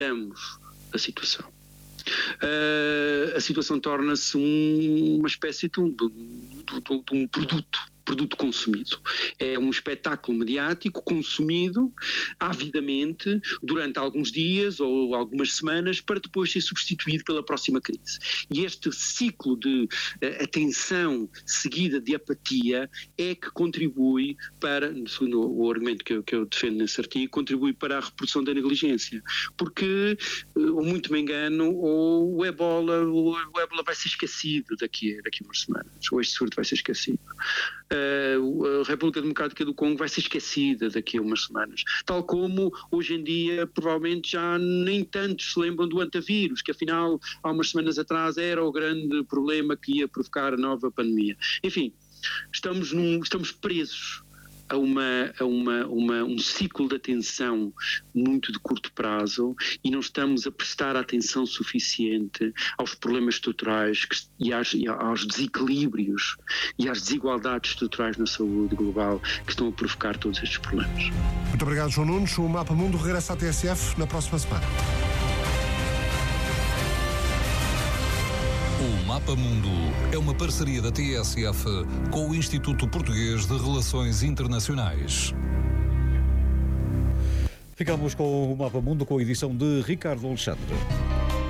a situação. A situação torna-se uma espécie de um produto consumido. É um espetáculo mediático consumido avidamente durante alguns dias ou algumas semanas para depois ser substituído pela próxima crise. E este ciclo de atenção seguida de apatia é que contribui para, segundo o argumento que eu defendo nesse artigo, contribui para a reprodução da negligência. Porque, ou muito me engano, ou o Ebola vai ser esquecido daqui a umas semanas, ou este surto vai ser esquecido. A República Democrática do Congo vai ser esquecida daqui a umas semanas, tal como hoje em dia provavelmente já nem tantos se lembram do antavírus, que afinal há umas semanas atrás era o grande problema que ia provocar a nova pandemia. Enfim, estamos presos a um ciclo de atenção muito de curto prazo e não estamos a prestar atenção suficiente aos problemas estruturais e aos desequilíbrios e às desigualdades estruturais na saúde global que estão a provocar todos estes problemas. Muito obrigado, João Nunes. O Mapa Mundo regressa à TSF na próxima semana. O Mapa Mundo é uma parceria da TSF com o Instituto Português de Relações Internacionais. Ficamos com o Mapa Mundo com a edição de Ricardo Alexandre.